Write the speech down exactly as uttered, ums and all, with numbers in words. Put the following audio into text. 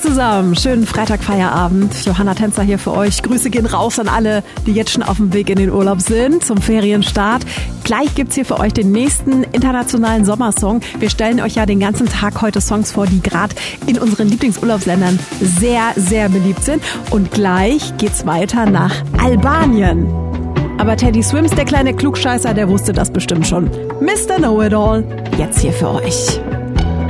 zusammen, schönen Freitagfeierabend. Johanna Tänzer hier für euch. Grüße gehen raus an alle, die jetzt schon auf dem Weg in den Urlaub sind, zum Ferienstart. Gleich gibt's hier für euch den nächsten internationalen Sommersong. Wir stellen euch ja den ganzen Tag heute Songs vor, die gerade in unseren Lieblingsurlaubsländern sehr, sehr beliebt sind. Und gleich geht's weiter nach Albanien. Aber Teddy Swims, der kleine Klugscheißer, der wusste das bestimmt schon. Mister Know-It-All, jetzt hier für euch.